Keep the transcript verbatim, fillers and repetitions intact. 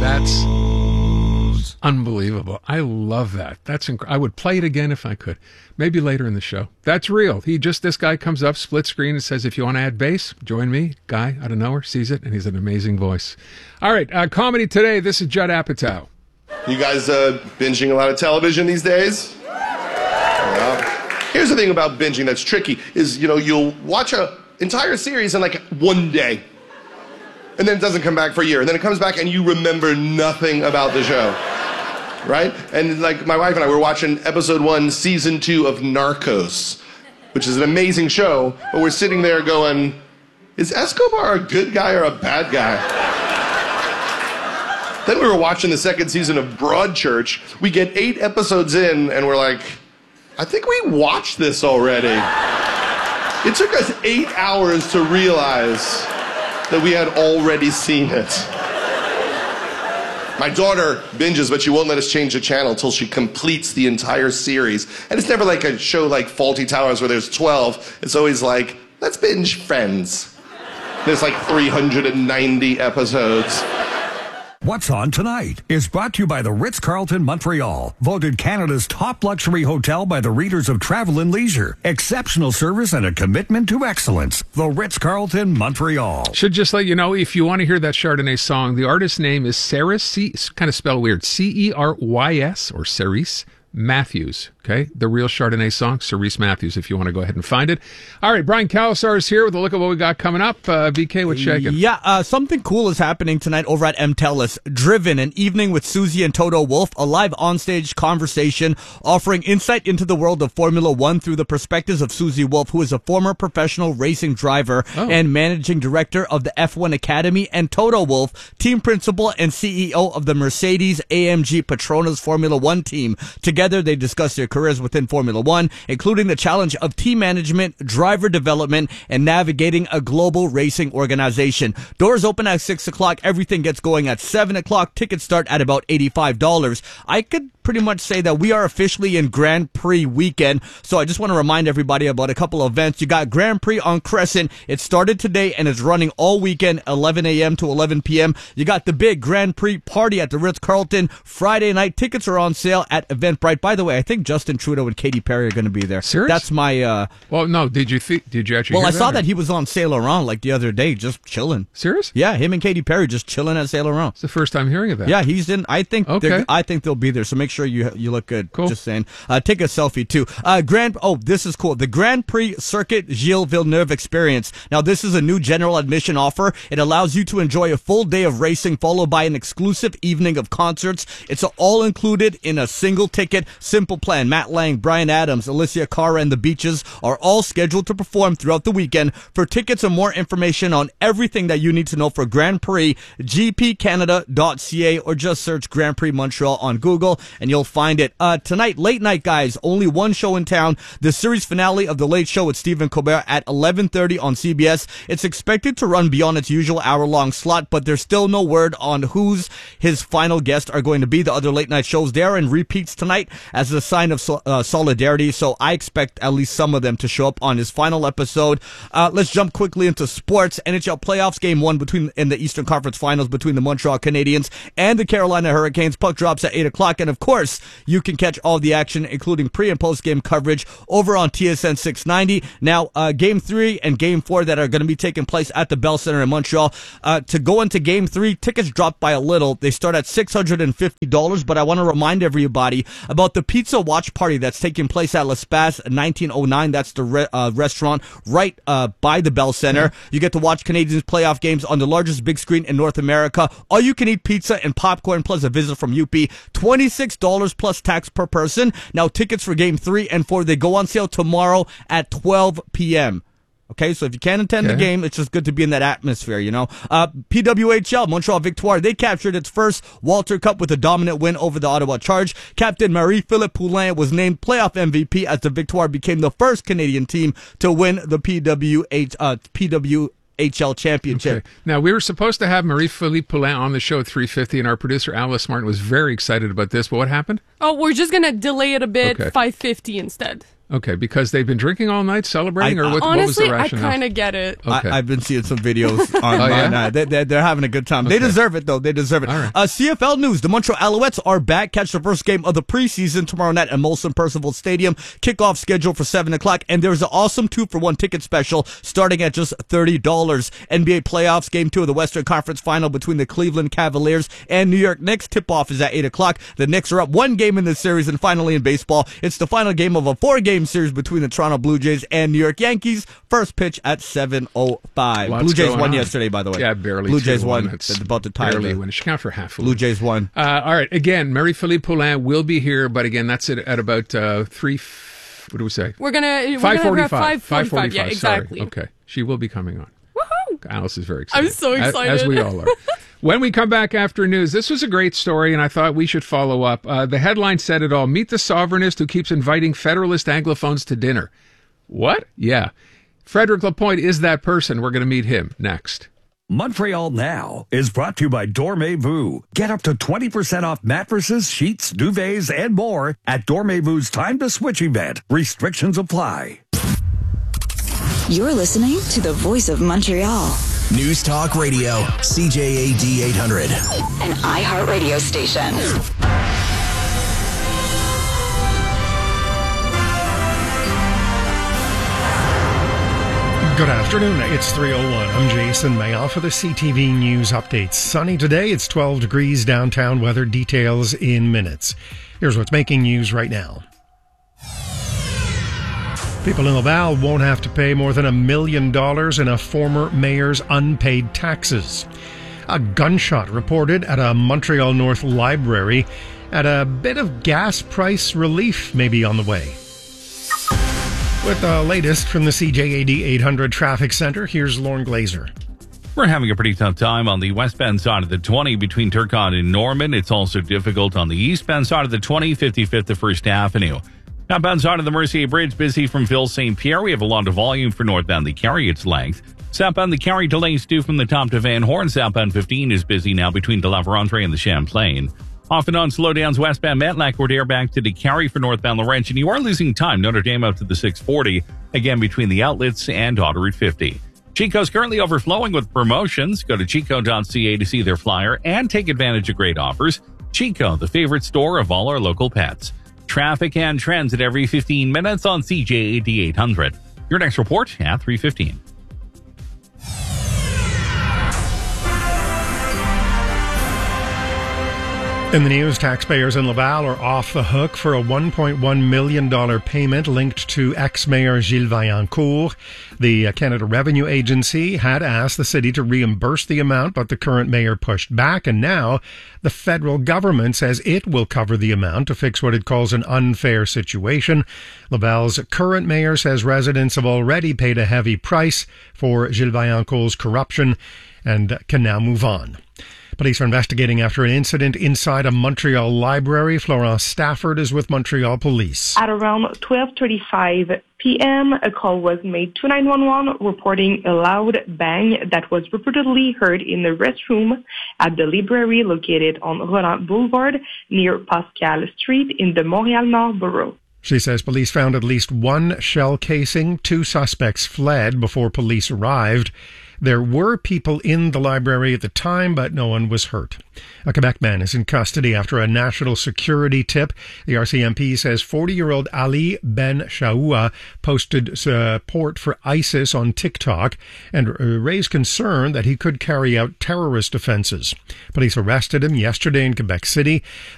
That's unbelievable. I love that. That's inc- I would play it again if I could. Maybe later in the show. That's real. He just, this guy comes up, split screen, and says, if you want to add bass, join me. Guy out of nowhere sees it, and he's an amazing voice. All right, uh, comedy today. This is Judd Apatow. You guys uh, binging a lot of television these days? Yeah. Here's the thing about binging that's tricky is, you know, you'll watch an entire series in like one day. And then it doesn't come back for a year. And then it comes back and you remember nothing about the show. Right? And like my wife and I were watching episode one, season two of Narcos, which is an amazing show. But we're sitting there going, is Escobar a good guy or a bad guy? Then we were watching the second season of Broadchurch. We get eight episodes in and we're like, I think we watched this already. It took us eight hours to realize that we had already seen it. My daughter binges, but she won't let us change the channel until she completes the entire series. And it's never like a show like Fawlty Towers where there's twelve. It's always like, let's binge Friends. There's like three hundred ninety episodes. What's On Tonight is brought to you by the Ritz-Carlton Montreal, voted Canada's top luxury hotel by the readers of Travel and Leisure. Exceptional service and a commitment to excellence. The Ritz-Carlton Montreal. Should just let you know, if you want to hear that Chardonnay song, the artist's name is Cerise, C, kind of spelled weird, C E R Y S, or Cerise Matthews, okay? The real Chardonnay song, Cerise Matthews, if you want to go ahead and find it. All right, Brian Calasar is here with a look at what we got coming up. Uh, B K, what's shaking? Yeah, uh, something cool is happening tonight over at M Telus. Driven, an evening with Susie and Toto Wolff, a live onstage conversation offering insight into the world of Formula One through the perspectives of Susie Wolff, who is a former professional racing driver oh. and managing director of the F one Academy, and Toto Wolff, team principal and C E O of the Mercedes A M G Petronas Formula One team. Together, they discuss their careers within Formula One, including the challenge of team management, driver development, and navigating a global racing organization. Doors open at six o'clock. Everything gets going at seven o'clock. Tickets start at about eighty-five dollars. I could pretty much say that we are officially in Grand Prix weekend, so I just want to remind everybody about a couple of events. You got Grand Prix on Crescent. It started today and it's running all weekend, eleven a.m. to eleven p.m. You got the big Grand Prix party at the Ritz-Carlton Friday night. Tickets are on sale at Eventbrite. By the way, I think Justin Trudeau and Katy Perry are going to be there. Serious? That's my... Uh, well, no, did you th- did you actually Well, I hear saw that, that he was on Saint Laurent like the other day, just chilling. Serious? Yeah, him and Katy Perry just chilling at Saint Laurent. It's the first time hearing of that. Yeah, he's in... I think okay. they're- I think they'll be there, so make sure you you look good. Cool. Just saying. Uh, take a selfie, too. Uh, Grand... Oh, this is cool. The Grand Prix Circuit Gilles Villeneuve Experience. Now, this is a new general admission offer. It allows you to enjoy a full day of racing followed by an exclusive evening of concerts. It's all included in a single ticket, simple plan. Matt Lang, Bryan Adams, Alicia Cara, and the Beaches are all scheduled to perform throughout the weekend. For tickets and more information on everything that you need to know for Grand Prix, g p canada dot c a, or just search Grand Prix Montreal on Google and you'll find it. Uh, tonight, late night, guys, only one show in town. The series finale of The Late Show with Stephen Colbert at eleven thirty on C B S. It's expected to run beyond its usual hour-long slot, but there's still no word on who's his final guests are going to be. The other late night shows there and repeats tonight as a sign of so, uh, solidarity, so I expect at least some of them to show up on his final episode. Uh, let's jump quickly into sports. N H L playoffs, game one between in the Eastern Conference Finals between the Montreal Canadiens and the Carolina Hurricanes. Puck drops at eight o'clock, and of course, you can catch all the action, including pre- and post-game coverage over on T S N six ninety. Now, uh, game three and game four that are going to be taking place at the Bell Center in Montreal. Uh, to go into game three, tickets dropped by a little. They start at six hundred fifty dollars, but I want to remind everybody about the pizza watch party that's taking place at L'Espace nineteen oh nine. That's the re- uh, restaurant right uh, by the Bell Center. Mm-hmm. You get to watch Canadiens playoff games on the largest big screen in North America. All you can eat pizza and popcorn plus a visit from U P. twenty-six dollars plus tax per person. Now, tickets for game three and four, they go on sale tomorrow at twelve p.m. Okay, so if you can't attend okay. the game, it's just good to be in that atmosphere, you know. Uh, P W H L, Montreal Victoire, they captured its first Walter Cup with a dominant win over the Ottawa Charge. Captain Marie-Philippe Poulin was named playoff M V P as the Victoire became the first Canadian team to win the P W H, uh, P W H L championship. Okay. Now, we were supposed to have Marie-Philippe Poulin on the show at three fifty, and our producer, Alice Martin, was very excited about this, but what happened? Oh, we're just going to delay it a bit, okay. five fifty instead. Okay, because they've been drinking all night, celebrating, I- or what, Honestly, what was I the rationale? kind of get it. Okay. I, I've been seeing some videos online. Oh, yeah? uh, they, they're, they're having a good time. They Okay. deserve it, though. They deserve it. All right. Uh, C F L news. The Montreal Alouettes are back. Catch the first game of the preseason tomorrow night at Molson Percival Stadium. Kickoff scheduled for seven o'clock. And there's an awesome two-for-one ticket special starting at just thirty dollars. N B A playoffs, game two of the Western Conference final between the Cleveland Cavaliers and New York Knicks. Tip-off is at eight o'clock. The Knicks are up one game in this series. And finally in baseball, it's the final game of a four-game series between the Toronto Blue Jays and New York Yankees. First pitch at seven oh five. Lots Blue Jays going won on. yesterday, by the way. Yeah, barely. Blue two Jays to one. won. It's It's about to tie. barely the- win. It should count for half. a Blue win. Jays won. Uh, all right. Again, Marie-Philippe Poulin will be here, but again, that's at, at about uh, three. F- what do we say? We're gonna we're Five gonna have forty-five. five forty-five. Yeah, exactly. Sorry. Okay, she will be coming on. Woohoo! Alice is very excited. I'm so As- excited. As, we all are. When we come back after news, this was a great story, and I thought we should follow up. Uh, the headline said it all. Meet the sovereignist who keeps inviting Federalist Anglophones to dinner. What? Yeah. Frederick Lapointe is that person. We're going to meet him next. Montreal Now is brought to you by Dormez-vous. Get up to twenty percent off mattresses, sheets, duvets, and more at Dormez-vou's Time to Switch event. Restrictions apply. You're listening to the voice of Montreal. News Talk Radio, C J A D eight hundred. An iHeart radio station. Good afternoon. It's three oh one. I'm Jason Mayoff for the C T V News Updates. Sunny today. It's twelve degrees downtown. Weather details in minutes. Here's what's making news right now. People in Laval won't have to pay more than a million dollars in a former mayor's unpaid taxes. A gunshot reported at a Montreal North library, and a bit of gas price relief may be on the way. With the latest from the C J A D eight hundred Traffic Center, here's Lauren Glazer. We're having a pretty tough time on the westbound side of the twenty between Turcotte and Norman. It's also difficult on the eastbound side of the twenty, fifty-fifth to First Avenue. Southbound side of the Mercier Bridge, busy from Ville Saint Pierre. We have a lot of volume for northbound the Carrie, its length. Southbound the Carrie, delays due from the top to Van Horn. Southbound fifteen is busy now between De La Vérendrye and the Champlain. Off and on slowdowns westbound Matlack or Dare back to the Carrie for northbound Laurentian. You are losing time. Notre Dame out to the six forty, again between the outlets and Autoroute fifty. Chico's currently overflowing with promotions. Go to chico dot c a to see their flyer and take advantage of great offers. Chico, the favorite store of all our local pets. Traffic and trends at every fifteen minutes on C J A D eight hundred. Your next report at three fifteen. In the news, taxpayers in Laval are off the hook for a one point one million dollars payment linked to ex-mayor Gilles Vaillancourt. The Canada Revenue Agency had asked the city to reimburse the amount, but the current mayor pushed back, and now the federal government says it will cover the amount to fix what it calls an unfair situation. Laval's current mayor says residents have already paid a heavy price for Gilles Vaillancourt's corruption and can now move on. Police are investigating after an incident inside a Montreal library. Florence Stafford is with Montreal Police. At around twelve thirty-five p.m., a call was made to nine one one reporting a loud bang that was reportedly heard in the restroom at the library located on Roland Boulevard near Pascal Street in the Montreal-Nord borough. She says police found at least one shell casing. Two suspects fled before police arrived. There were people in the library at the time, but no one was hurt. A Quebec man is in custody after a national security tip. The R C M P says forty-year-old Ali Ben Shaoua posted support for ISIS on TikTok and raised concern that he could carry out terrorist offenses. Police arrested him yesterday in Quebec City.